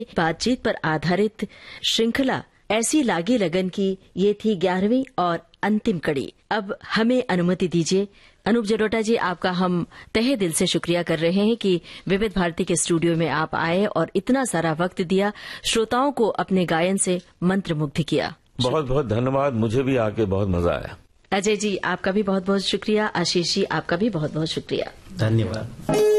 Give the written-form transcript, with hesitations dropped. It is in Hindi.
बातचीत पर आधारित श्रृंखला ऐसी लागी लगन की ये थी 11वीं और अंतिम कड़ी। अब हमें अनुमति दीजिए। अनूप जलोटा जी, आपका हम तहे दिल से शुक्रिया कर रहे हैं कि विविध भारती के स्टूडियो में आप आए और इतना सारा वक्त दिया, श्रोताओं को अपने गायन से मंत्रमुग्ध किया। बहुत बहुत धन्यवाद, मुझे भी आके बहुत मजा आया। अजय जी, आपका भी बहुत बहुत शुक्रिया। आशीष जी, आपका भी बहुत बहुत शुक्रिया। धन्यवाद।